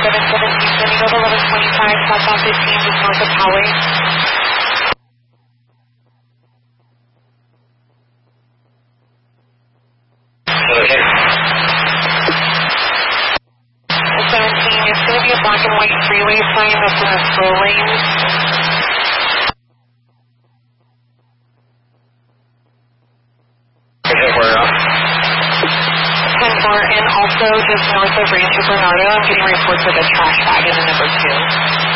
717, turning over 1125, southbound 15, just north of Poway. Okay. 17, it's going to be a black and white freeway sign that's in the slow lane. Okay, we're up. 10-4, and also just north of Rancho Bernardo, I'm getting reports of a trash bag in the number 2.